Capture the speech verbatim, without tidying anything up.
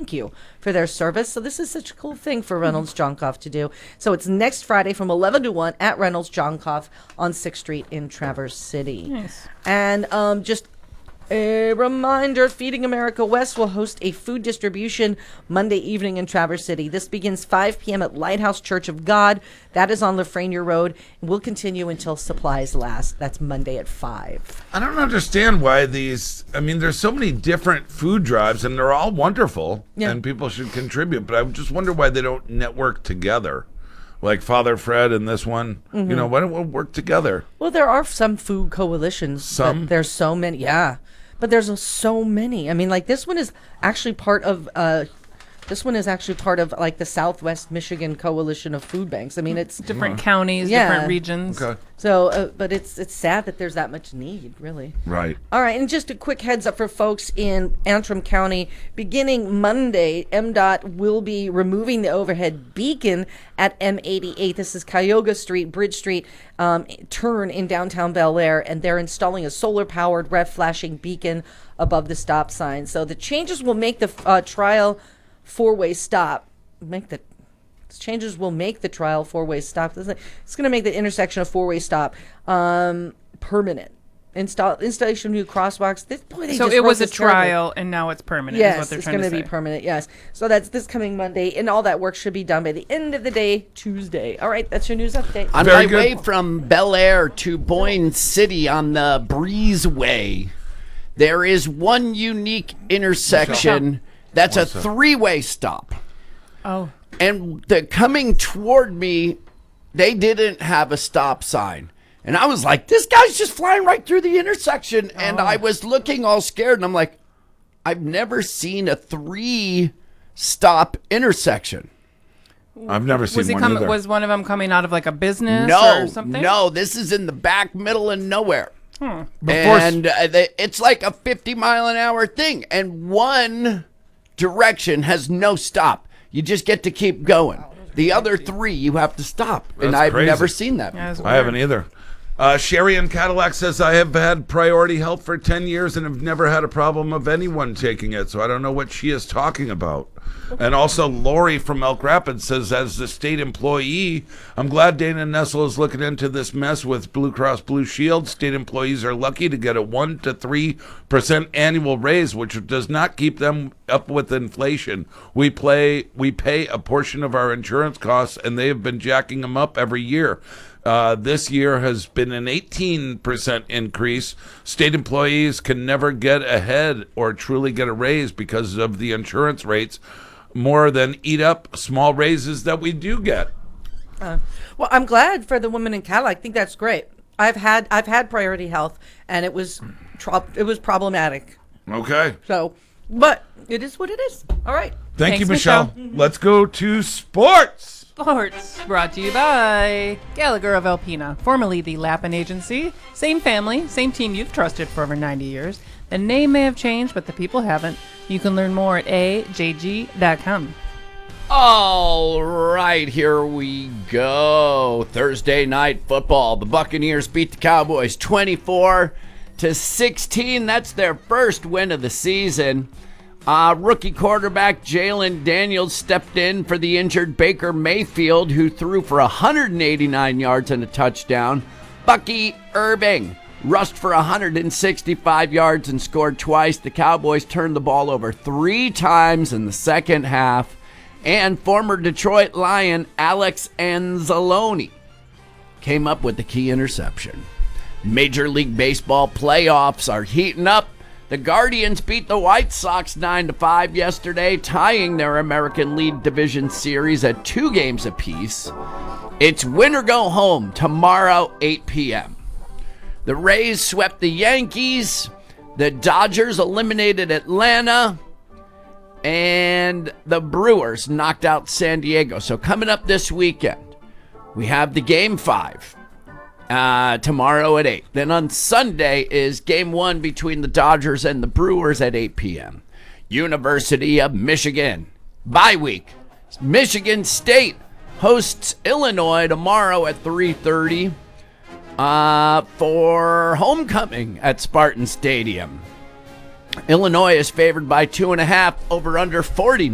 thank you for their service. So this is such a cool thing for Reynolds Johncoff to do. So it's next Friday from eleven to one at Reynolds Johncoff on sixth Street in Traverse City. Nice. And um, just a reminder, Feeding America West will host a food distribution Monday evening in Traverse City. This begins five p.m. at Lighthouse Church of God. That is on Lafreniere Road. And will continue until supplies last. That's Monday at five. I don't understand why these, I mean, there's so many different food drives, and they're all wonderful, Yeah. and people should contribute, but I just wonder why they don't network together. Like Father Fred and this one, Mm-hmm. you know, why don't we work together? Well, there are some food coalitions. Some? But there's so many. Yeah. But there's uh, so many. I mean, like this one is actually part of, uh, this one is actually part of like the Southwest Michigan Coalition of Food Banks. I mean, it's Different counties, Yeah. different regions. Okay. so, uh, but it's it's sad that there's that much need, really. Right. All right, and just a quick heads up for folks in Antrim County. Beginning Monday, M D O T will be removing the overhead beacon at M eighty-eight. This is Cuyahoga Street, Bridge Street um, turn in downtown Bel Air, and they're installing a solar-powered red flashing beacon above the stop sign. So the changes will make the uh, trial four-way stop. Make the changes will make the trial four-way stop. It's going to make the intersection a four-way stop um, permanent. Install installation of new crosswalks. This, boy, they So just it wrote was a this terribly. trial, and now it's permanent. is Yes, what they're it's trying going to to be say. permanent. Yes, so that's this coming Monday, and all that work should be done by the end of the day, Tuesday. All right, that's your news update. On Very my good. way from Bel Air to Boyne City on the Breezeway, there is one unique intersection that's a What's that? three-way stop. Oh, And the coming toward me, they didn't have a stop sign. And I was like, this guy's just flying right through the intersection. And I was looking all scared, and I'm like, I've never seen a three-stop intersection. I've never seen was he one coming? either. Was one of them coming out of like a business No, or something? no, this is in the back middle of nowhere. Before- And uh, they, it's like a fifty mile an hour thing. And one direction has no stop. You just get to keep going. The other three, you have to stop. and That's I've crazy. never seen that. Yeah, it's I haven't either. Uh, Sherry in Cadillac says, I have had Priority Health for ten years and have never had a problem of anyone taking it, so I don't know what she is talking about. And also, Lori from Elk Rapids says, as the state employee, I'm glad Dana Nessel is looking into this mess with Blue Cross Blue Shield. State employees are lucky to get a one to three percent annual raise, which does not keep them up with inflation. We play, we pay a portion of our insurance costs, and they have been jacking them up every year. Uh, this year has been an eighteen percent increase. State employees can never get ahead or truly get a raise because of the insurance rates more than eat up small raises that we do get. Uh, well, I'm glad for the women in Cadillac. I think that's great. I've had I've had Priority Health, and it was tro- it was problematic. Okay. So, but it is what it is. All right. Thank Thanks, you, Michelle. Michelle. Let's go to sports. Sports brought to you by Gallagher of Alpena, formerly the Lappin Agency. Same family, same team you've trusted for over ninety years. The name may have changed, but the people haven't. You can learn more at A J G dot com. All right, here we go. Thursday night football. The Buccaneers beat the Cowboys twenty-four to sixteen. That's their first win of the season. Uh, rookie quarterback Jalen Daniels stepped in for the injured Baker Mayfield, who threw for one hundred eighty-nine yards and a touchdown. Bucky Irving rushed for one hundred sixty-five yards and scored twice. The Cowboys turned the ball over three times in the second half. And former Detroit Lion Alex Anzalone came up with the key interception. Major League Baseball playoffs are heating up. The Guardians beat the White Sox nine to five yesterday, tying their American League Division series at two games apiece. It's win or go home tomorrow, eight p.m. The Rays swept the Yankees. The Dodgers eliminated Atlanta. And the Brewers knocked out San Diego. So coming up this weekend, we have the Game five. Uh, tomorrow at eight. Then on Sunday is game one between the Dodgers and the Brewers at eight p.m. University of Michigan. Bye week. Michigan State hosts Illinois tomorrow at three thirty uh, for homecoming at Spartan Stadium. Illinois is favored by two and a half over under forty.